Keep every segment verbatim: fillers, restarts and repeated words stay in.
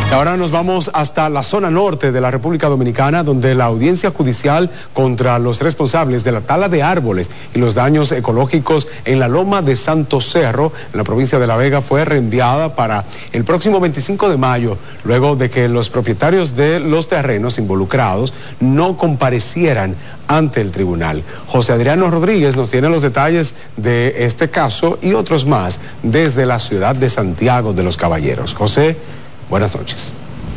Ahora nos vamos hasta la zona norte de la República Dominicana, donde la audiencia judicial contra los responsables de la tala de árboles y los daños ecológicos en la loma de Santo Cerro, en la provincia de La Vega, fue reenviada para el próximo veinticinco de mayo, luego de que los propietarios de los terrenos involucrados no comparecieran ante el tribunal. José Adriano Rodríguez nos tiene los detalles de este caso y otros más desde la ciudad de Santiago de los Caballeros. José, buenas noches.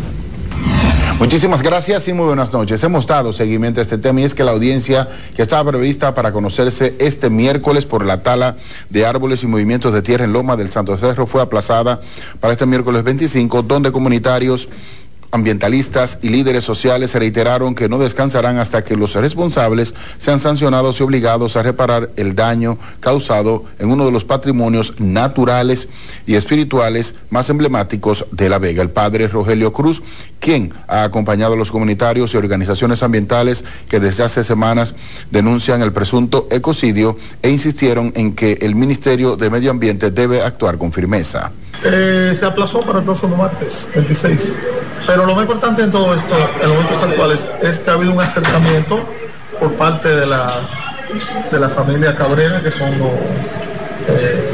Muchísimas gracias y muy buenas noches. Hemos dado seguimiento a este tema y es que la audiencia que estaba prevista para conocerse este miércoles por la tala de árboles y movimientos de tierra en Loma del Santo Cerro fue aplazada para este miércoles veinticinco, donde comunitarios, ambientalistas y líderes sociales se reiteraron que no descansarán hasta que los responsables sean sancionados y obligados a reparar el daño causado en uno de los patrimonios naturales y espirituales más emblemáticos de La Vega. El padre Rogelio Cruz, quien ha acompañado a los comunitarios y organizaciones ambientales que desde hace semanas denuncian el presunto ecocidio e insistieron en que el Ministerio de Medio Ambiente debe actuar con firmeza. Eh, se aplazó para el próximo martes, veintiséis. Pero lo más importante en todo esto, en los momentos actuales, es que ha habido un acercamiento por parte de la, de la familia Cabrera, que son los eh,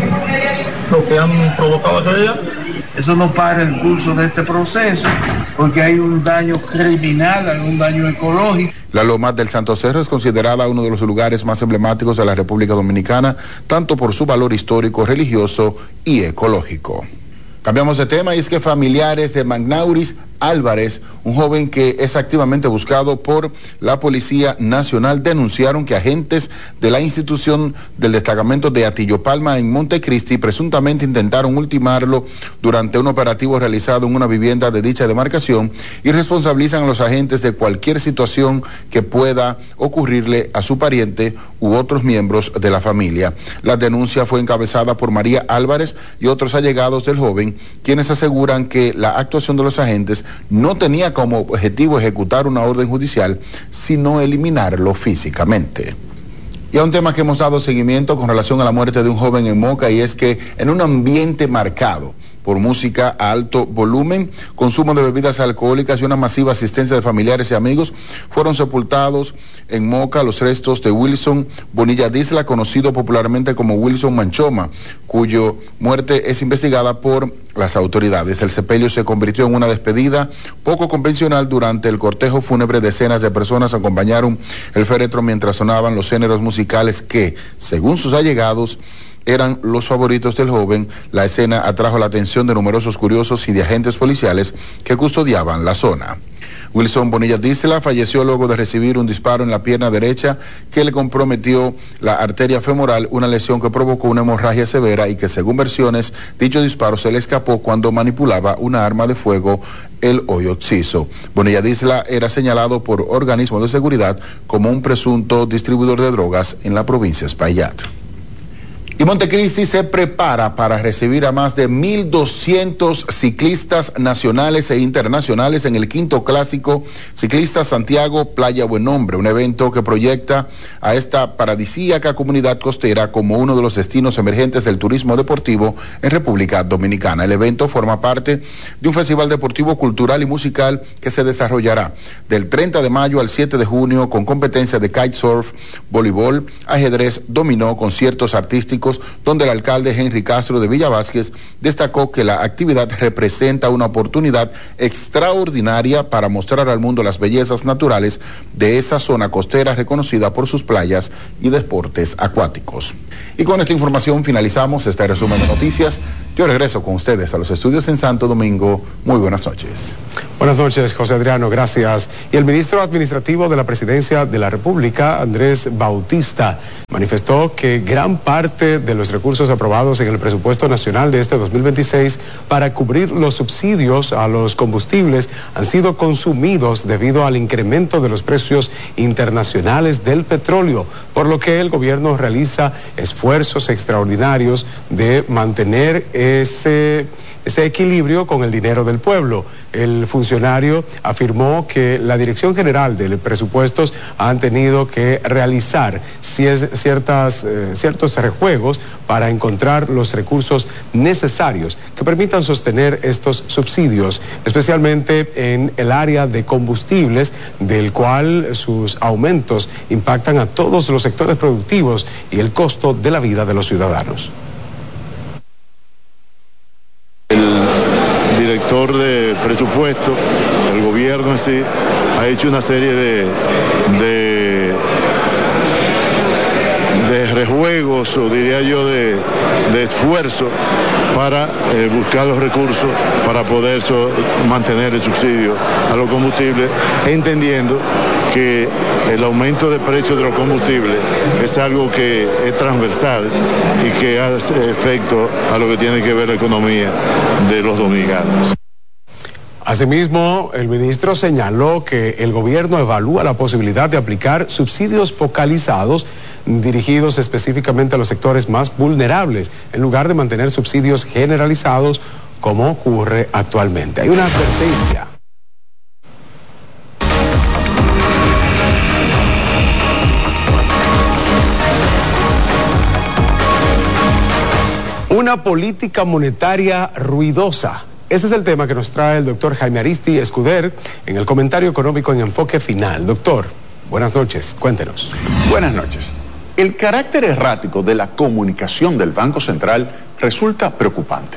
lo que han provocado aquella. Eso no para el curso de este proceso, porque hay un daño criminal, hay un daño ecológico. La Loma del Santo Cerro es considerada uno de los lugares más emblemáticos de la República Dominicana, tanto por su valor histórico, religioso y ecológico. Cambiamos de tema y es que familiares de Magnauris Álvarez, un joven que es activamente buscado por la Policía Nacional, denunciaron que agentes de la institución del destacamento de Atillo Palma en Montecristi presuntamente intentaron ultimarlo durante un operativo realizado en una vivienda de dicha demarcación y responsabilizan a los agentes de cualquier situación que pueda ocurrirle a su pariente u otros miembros de la familia. La denuncia fue encabezada por María Álvarez y otros allegados del joven, quienes aseguran que la actuación de los agentes no tenía como objetivo ejecutar una orden judicial, sino eliminarlo físicamente. Y a un tema que hemos dado seguimiento con relación a la muerte de un joven en Moca, y es que en un ambiente marcado por música a alto volumen, consumo de bebidas alcohólicas y una masiva asistencia de familiares y amigos, fueron sepultados en Moca los restos de Wilson Bonilla Disla, conocido popularmente como Wilson Manchoma, cuya muerte es investigada por las autoridades. El sepelio se convirtió en una despedida poco convencional. Durante el cortejo fúnebre, decenas de personas acompañaron el féretro mientras sonaban los géneros musicales que, según sus allegados, eran los favoritos del joven. La escena atrajo la atención de numerosos curiosos y de agentes policiales que custodiaban la zona. Wilson Bonilla Disla falleció luego de recibir un disparo en la pierna derecha que le comprometió la arteria femoral, una lesión que provocó una hemorragia severa y que, según versiones, dicho disparo se le escapó cuando manipulaba una arma de fuego, el hoyo occiso. Bonilla Disla era señalado por organismos de seguridad como un presunto distribuidor de drogas en la provincia de Espaillat. Y Montecristi se prepara para recibir a más de mil doscientos ciclistas nacionales e internacionales en el quinto clásico Ciclistas Santiago Playa Buen Nombre, un evento que proyecta a esta paradisíaca comunidad costera como uno de los destinos emergentes del turismo deportivo en República Dominicana. El evento forma parte de un festival deportivo, cultural y musical que se desarrollará del treinta de mayo al siete de junio con competencias de kitesurf, voleibol, ajedrez, dominó, conciertos artísticos, donde el alcalde Henry Castro de Villa Vázquez destacó que la actividad representa una oportunidad extraordinaria para mostrar al mundo las bellezas naturales de esa zona costera reconocida por sus playas y deportes acuáticos. Y con esta información finalizamos este resumen de noticias. Yo regreso con ustedes a los estudios en Santo Domingo. Muy buenas noches. Buenas noches, José Adriano, gracias. Y el ministro administrativo de la Presidencia de la República, Andrés Bautista, manifestó que gran parte de los recursos aprobados en el presupuesto nacional de este dos mil veintiséis para cubrir los subsidios a los combustibles han sido consumidos debido al incremento de los precios internacionales del petróleo, por lo que el gobierno realiza esfuerzos extraordinarios de mantener el ese, ese equilibrio con el dinero del pueblo. El funcionario afirmó que la Dirección General de Presupuestos han tenido que realizar ciertas, eh, ciertos rejuegos para encontrar los recursos necesarios que permitan sostener estos subsidios, especialmente en el área de combustibles, del cual sus aumentos impactan a todos los sectores productivos y el costo de la vida de los ciudadanos. El director de presupuesto, el gobierno en sí, ha hecho una serie de, de, de rejuegos, o diría yo, de, de esfuerzo para eh, buscar los recursos para poder so, mantener el subsidio a los combustibles, entendiendo que el aumento de precios de los combustibles es algo que es transversal y que hace efecto a lo que tiene que ver la economía de los dominicanos. Asimismo, el ministro señaló que el gobierno evalúa la posibilidad de aplicar subsidios focalizados dirigidos específicamente a los sectores más vulnerables, en lugar de mantener subsidios generalizados como ocurre actualmente. Hay una advertencia. Una política monetaria ruidosa. Ese es el tema que nos trae el doctor Jaime Aristi Escuder en el comentario económico en Enfoque Final. Doctor, buenas noches, cuéntenos. Buenas noches. El carácter errático de la comunicación del Banco Central resulta preocupante.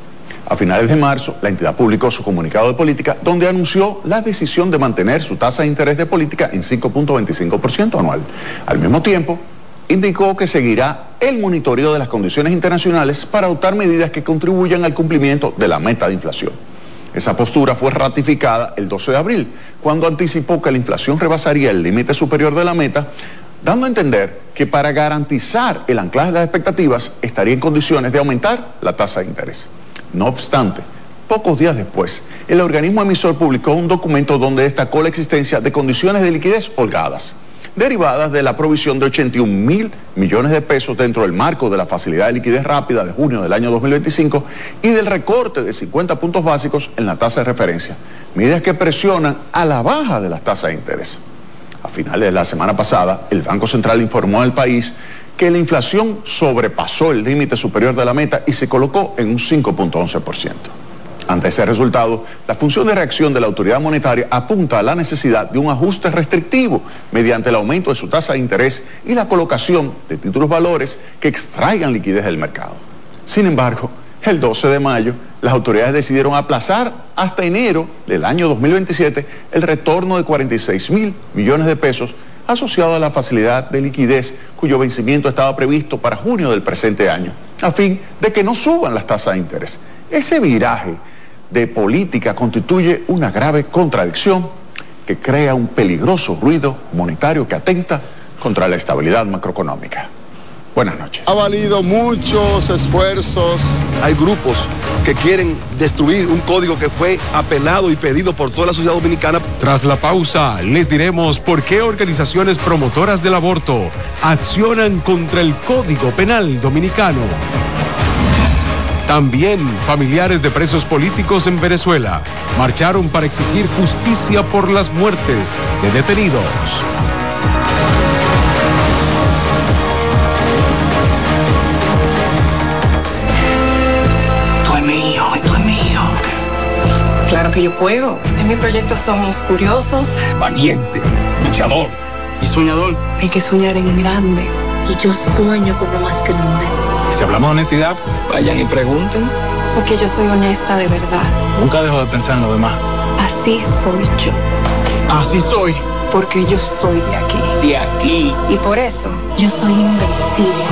A finales de marzo, la entidad publicó su comunicado de política, donde anunció la decisión de mantener su tasa de interés de política en cinco punto veinticinco por ciento anual. Al mismo tiempo, indicó que seguirá el monitoreo de las condiciones internacionales para adoptar medidas que contribuyan al cumplimiento de la meta de inflación. Esa postura fue ratificada el doce de abril, cuando anticipó que la inflación rebasaría el límite superior de la meta, dando a entender que para garantizar el anclaje de las expectativas estaría en condiciones de aumentar la tasa de interés. No obstante, pocos días después, el organismo emisor publicó un documento donde destacó la existencia de condiciones de liquidez holgadas, derivadas de la provisión de ochenta y un mil millones de pesos dentro del marco de la facilidad de liquidez rápida de junio del año dos mil veinticinco y del recorte de cincuenta puntos básicos en la tasa de referencia, medidas que presionan a la baja de las tasas de interés. A finales de la semana pasada, el Banco Central informó al país que la inflación sobrepasó el límite superior de la meta y se colocó en un cinco punto once por ciento. Ante ese resultado, la función de reacción de la autoridad monetaria apunta a la necesidad de un ajuste restrictivo mediante el aumento de su tasa de interés y la colocación de títulos valores que extraigan liquidez del mercado. Sin embargo, el doce de mayo, las autoridades decidieron aplazar hasta enero del año dos mil veintisiete el retorno de cuarenta y seis mil millones de pesos asociado a la facilidad de liquidez cuyo vencimiento estaba previsto para junio del presente año, a fin de que no suban las tasas de interés. Ese viraje de política constituye una grave contradicción que crea un peligroso ruido monetario que atenta contra la estabilidad macroeconómica. Buenas noches. Ha valido muchos esfuerzos. Hay grupos que quieren destruir un código que fue apelado y pedido por toda la sociedad dominicana. Tras la pausa, les diremos por qué organizaciones promotoras del aborto accionan contra el Código Penal dominicano. También familiares de presos políticos en Venezuela marcharon para exigir justicia por las muertes de detenidos. Tú es mío, tú es mío. Claro que yo puedo. En mi proyecto somos curiosos, valiente, luchador y soñador. Hay que soñar en grande. Y yo sueño con lo más grande. Si hablamos de honestidad, vayan y pregunten. Porque yo soy honesta de verdad. Nunca dejo de pensar en lo demás. Así soy yo. Así soy. Porque yo soy de aquí. De aquí. Y por eso yo soy invencible.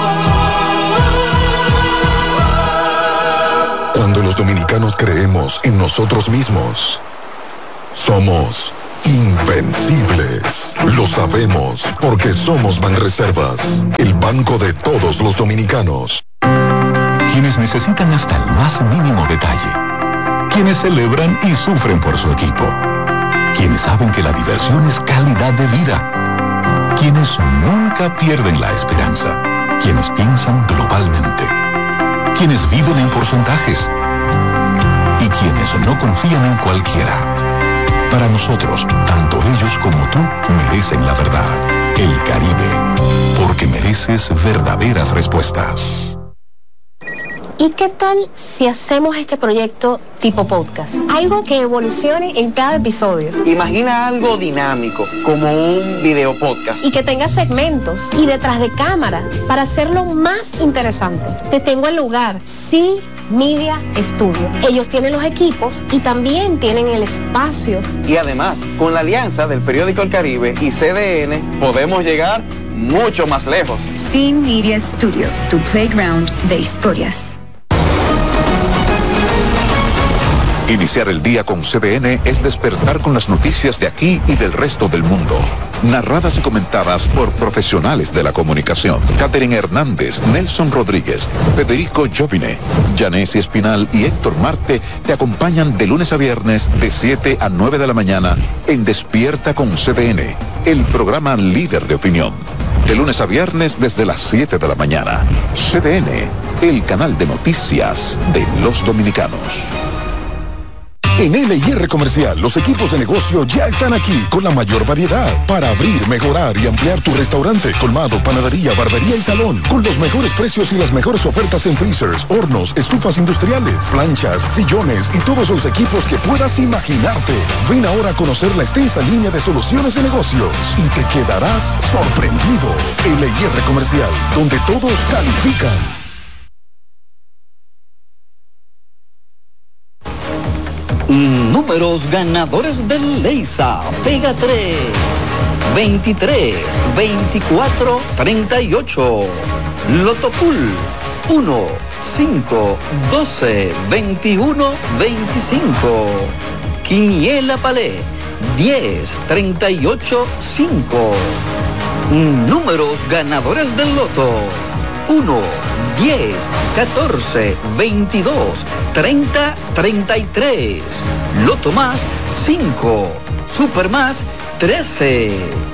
Cuando los dominicanos creemos en nosotros mismos, somos invencibles. Lo sabemos porque somos Banreservas, el banco de todos los dominicanos. Quienes necesitan hasta el más mínimo detalle. Quienes celebran y sufren por su equipo. Quienes saben que la diversión es calidad de vida. Quienes nunca pierden la esperanza. Quienes piensan globalmente. quienes viven en porcentajes y quienes no confían en cualquiera. Para nosotros, tanto ellos como tú merecen la verdad. El Caribe, porque mereces verdaderas respuestas. ¿Y qué tal si hacemos este proyecto tipo podcast? Algo que evolucione en cada episodio. Imagina algo dinámico, como un video podcast. Y que tenga segmentos y detrás de cámara para hacerlo más interesante. Te tengo el lugar. Sí. Media Studio. Ellos tienen los equipos y también tienen el espacio. Y además, con la alianza del periódico El Caribe y C D N, podemos llegar mucho más lejos. Sí Media Studio, tu playground de historias. Iniciar el día con C D N es despertar con las noticias de aquí y del resto del mundo. Narradas y comentadas por profesionales de la comunicación. Catherine Hernández, Nelson Rodríguez, Federico Jovine, Yanesi Espinal y Héctor Marte te acompañan de lunes a viernes de siete a nueve de la mañana en Despierta con C D N, el programa líder de opinión. De lunes a viernes desde las siete de la mañana. C D N, el canal de noticias de los dominicanos. En L y R Comercial, los equipos de negocio ya están aquí con la mayor variedad para abrir, mejorar y ampliar tu restaurante, colmado, panadería, barbería y salón, con los mejores precios y las mejores ofertas en freezers, hornos, estufas industriales, planchas, sillones y todos los equipos que puedas imaginarte. Ven ahora a conocer la extensa línea de soluciones de negocios y te quedarás sorprendido. L y R Comercial, donde todos califican. Números ganadores del Leisa. Pega tres, veintitrés, veinticuatro, treinta y ocho. Loto Pool uno, cinco, doce, veintiuno, veinticinco. Quiniela Palé diez, treinta y ocho, cinco. Números ganadores del Loto uno, diez, catorce, veintidós, treinta, treinta y tres. Loto Más cinco, Super Más trece.